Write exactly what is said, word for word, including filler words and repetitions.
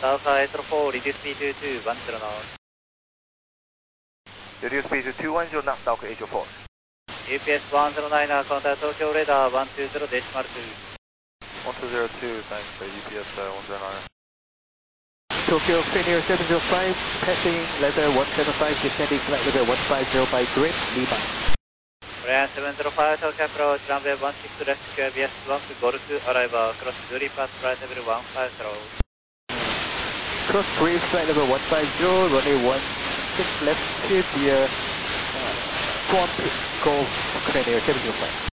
Alpha eight zero four, reduce speed to two one zero knots. Reduce speed to two one zero knots, Alpha eight zero four. U P S one zero nine, contact Tokyo radar one two zero decimal two. one two zero two, thanks for U P S uh, one zero nine. Tokyo Cranier seven zero five, passing level one seven five, descending flight level one five zero by grid, Lima. Korean seven zero five, Tokyo approach, runway one six left square, V S one to Golf, arrival, cross Zuri pass, flight level one five zero. Cross Brave, flight level one five zero, runway one six left square, via uh, Swamp Golf Cranier seven zero five.